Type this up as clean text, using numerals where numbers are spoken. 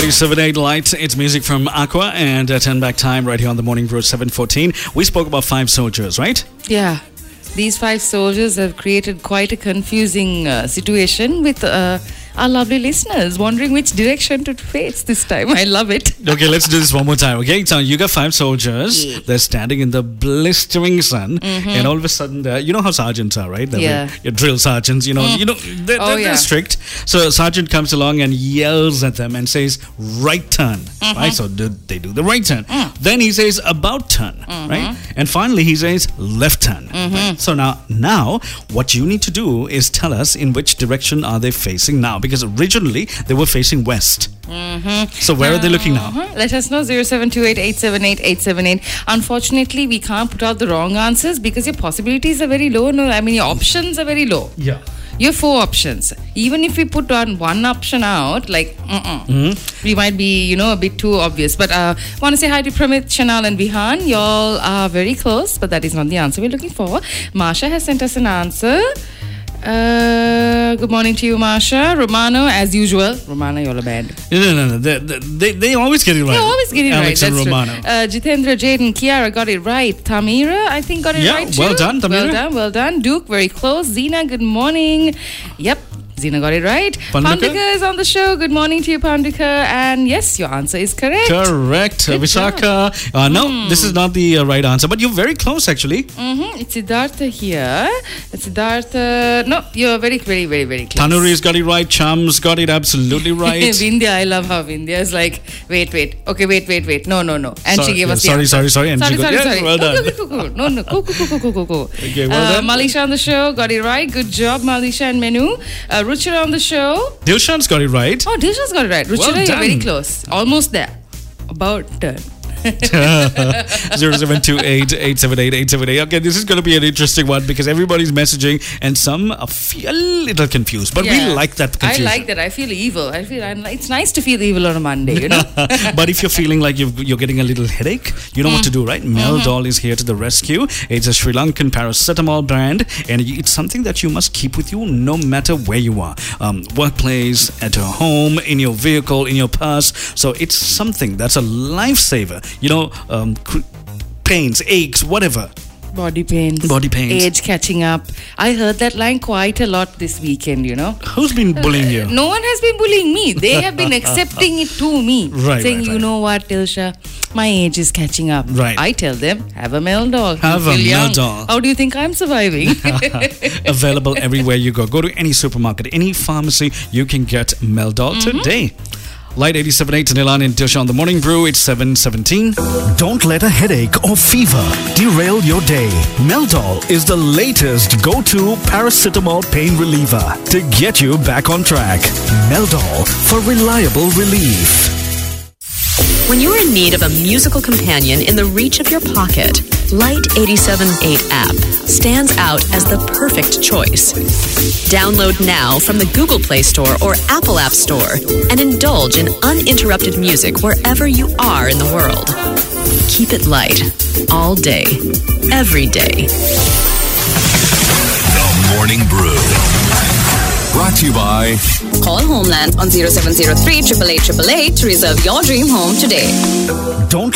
87.8 Lights. It's music from Aqua and Turn Back Time right here on the Morning Brew 7:14. We spoke about 5 soldiers, right? Yeah. These 5 soldiers have created quite a confusing situation with our lovely listeners wondering which direction to face this time. I love it. Okay, let's do this one more time, okay? So you got 5 soldiers. Yeah. They're standing in the blistering sun. And all of a sudden, you know how sergeants are, right? Your drill sergeants, they're strict. So a sergeant comes along and yells at them and says, right turn, right? So they do the right turn. Then he says, about turn, right? And finally, he says, left turn. Right? So now, what you need to do is tell us in which direction are they facing now? Because originally, they were facing west. So where are they looking now? Let us know, 0728-878-878. Unfortunately, we can't put out the wrong answers because your possibilities are very low. No, I mean, your options are very low. Yeah. You have 4 options. Even if we put one option out, like, we might be, a bit too obvious. But want to say hi to Pramit, Chanal and Vihan. Y'all are very close, but that is not the answer we're looking for. Marsha has sent us an answer. Good morning to you, Marsha. Romano, as usual. Romano, you're a bad. No. They always get it right. They always get it Alex right. And That's Romano. True. Jitendra, Jade and Kiara got it right. Tamira, I think, got it right too. Well done, Tamira. Well done. Duke, very close. Zina, good morning. Yep. Zina got it right. Pandika is on the show. Good morning to you, Pandika. And yes, your answer is correct. Correct. Vishaka. No, this is not the right answer, but you're very close actually. It's Siddhartha here. Siddhartha. No, you're very, very, very, very close. Tanuri's got it right. Chums got it absolutely right. Vindhya, I love how Vindhya is like, wait. Okay, wait. No. And she gave us the answer. Sorry. And sorry. Well done. Cool. No. Cool. Okay, well done. Malisha on the show. Got it right. Good job, Malisha and Menu. Ruchira on the show. Dilshan's got it right. Oh, Dilshan's got it right. Ruchira, you're very close. Almost there. About done. 0728-878-878. Okay, this is going to be an interesting one because everybody's messaging and some feel a little confused. But we like that confusion. I like that. I feel evil. It's nice to feel evil on a Monday, But if you're feeling like you're getting a little headache, you know what to do, right? Meldol is here to the rescue. It's a Sri Lankan paracetamol brand, and it's something that you must keep with you no matter where you are. Workplace, at your home, in your vehicle, in your purse. So it's something that's a lifesaver. Pains, aches, whatever. Body pains. Age catching up. I heard that line quite a lot this weekend, Who's been bullying you? No one has been bullying me. They have been accepting it to me. Saying, you know what, Tilsha, my age is catching up. Right. I tell them, have a Meldol. Have a Meldol. How do you think I'm surviving? Available everywhere you go. Go to any supermarket, any pharmacy, you can get Meldol today. Light 87.8 to Nilan and Tilsha on the Morning Brew. It's 7:17. Don't let a headache or fever derail your day. Meldol is the latest go-to paracetamol pain reliever to get you back on track. Meldol for reliable relief. When you're in need of a musical companion in the reach of your pocket, Light 87.8 app stands out as the perfect choice. Download now from the Google Play Store or Apple App Store and indulge in uninterrupted music wherever you are in the world. Keep it light all day, every day. The Morning Brew. Brought to you by... Call Homeland on 0703 888 888 to reserve your dream home today. Don't